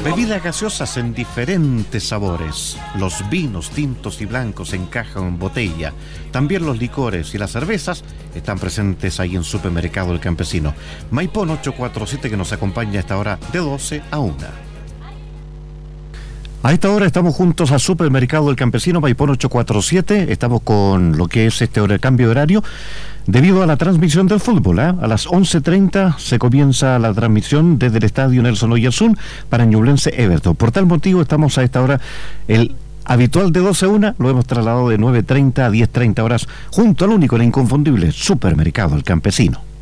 Bebidas gaseosas en diferentes sabores. Los vinos tintos y blancos en caja o en botella. También los licores y las cervezas están presentes ahí en Supermercado El Campesino. Maipón 847, que nos acompaña a esta hora de 12 a 1. A esta hora estamos juntos a Supermercado El Campesino, Maipón 847. Estamos con lo que es cambio de horario debido a la transmisión del fútbol. A las 11:30 se comienza la transmisión desde el estadio Nelson Oyarzún para Ñublense Everton. Por tal motivo estamos a esta hora, el habitual de 12 a 1 lo hemos trasladado de 9:30 a 10:30 horas junto al único, el inconfundible Supermercado El Campesino.